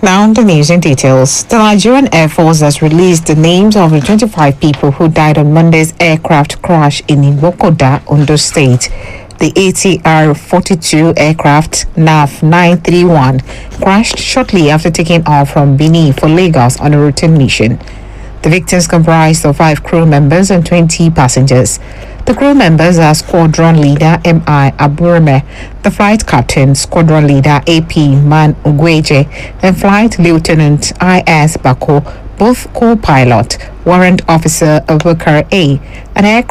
Now, the news in details. The Nigerian Air Force has released the names of the 25 people who died on Monday's aircraft crash in Iwokoda, Ondo State. The ATR-42 aircraft NAV 931 crashed shortly after taking off from Benin for Lagos on a routine mission. The victims comprised of 5 crew members and 20 passengers. The crew members are Squadron Leader M.I. Abureme, the Flight Captain, Squadron Leader A.P. Man Ugweje, and Flight Lieutenant I.S. Bako, both co-pilot, Warrant Officer Abubakar A. An aircraft